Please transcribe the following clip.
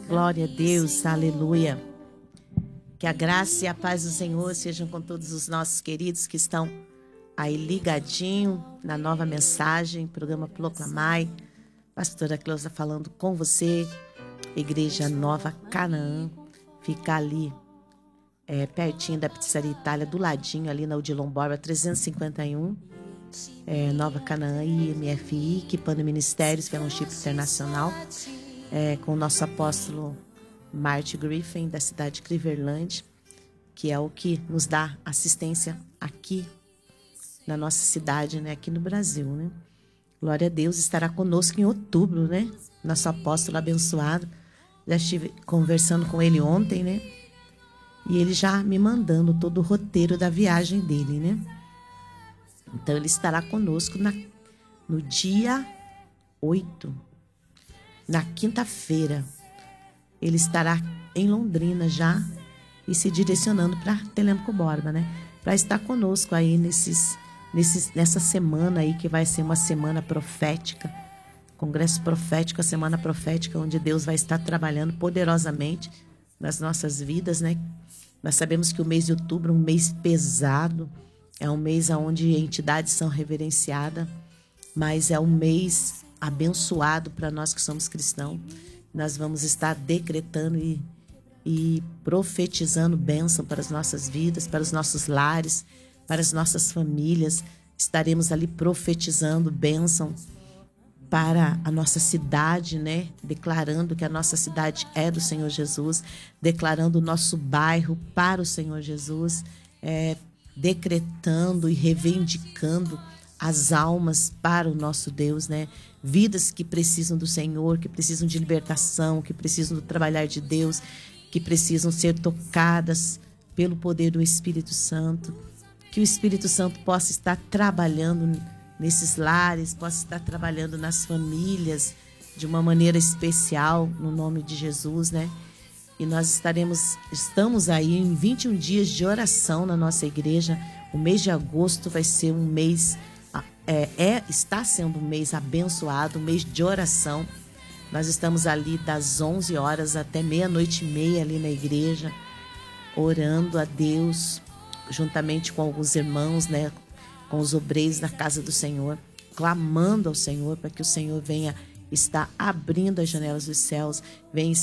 Glória a Deus, aleluia. Que a graça e a paz do Senhor sejam com todos os nossos queridos que estão aí ligadinho na nova mensagem, programa Proclamai. Pastora Cleusa falando com você, Igreja Nova Canaã, fica ali pertinho da Pizzaria Itália, do ladinho ali na Odilon Borba 351, Nova Canaã e MFI, Equipando Ministérios, Fellowship Internacional, com o nosso apóstolo Marty Griffin, da cidade de Cleveland, que é o que nos dá assistência aqui na nossa cidade, né? Aqui no Brasil, né? Glória a Deus, estará conosco em outubro, né? Nosso apóstolo abençoado. Já estive conversando com ele ontem, né? E ele já me mandando todo o roteiro da viagem dele, né? Então ele estará conosco no dia 8, na quinta-feira. Ele estará em Londrina já e se direcionando para Telêmaco Borba, né? Para estar conosco aí nessa semana aí, que vai ser uma semana profética, congresso profético, a semana profética, onde Deus vai estar trabalhando poderosamente nas nossas vidas, né? Nós sabemos que o mês de outubro é um mês pesado, é um mês onde entidades são reverenciadas, mas é um mês abençoado para nós que somos cristãos. Nós vamos estar decretando e profetizando bênção para as nossas vidas, para os nossos lares, para as nossas famílias. Estaremos ali profetizando bênção para a nossa cidade, né? Declarando que a nossa cidade é do Senhor Jesus, declarando o nosso bairro para o Senhor Jesus, decretando e reivindicando as almas para o nosso Deus, né? Vidas que precisam do Senhor, que precisam de libertação, que precisam do trabalhar de Deus, que precisam ser tocadas pelo poder do Espírito Santo. Que o Espírito Santo possa estar trabalhando nesses lares, possa estar trabalhando nas famílias de uma maneira especial, no nome de Jesus, né? E nós estamos aí em 21 dias de oração na nossa igreja. O mês de agosto vai ser um mês, está sendo um mês abençoado, um mês de oração. Nós estamos ali das 11 horas até meia-noite e meia ali na igreja, orando a Deus, juntamente com alguns irmãos, né, com os obreiros da casa do Senhor, clamando ao Senhor para que o Senhor venha estar abrindo as janelas dos céus, venha